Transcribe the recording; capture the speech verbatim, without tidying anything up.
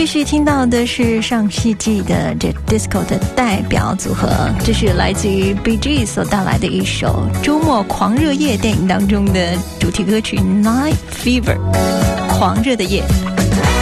继续听到的是上世纪的这 disco 的代表组合，这是来自于 Bee Gees 所带来的一首《周末狂热夜》电影当中的主题歌曲《Night Fever》，狂热的夜。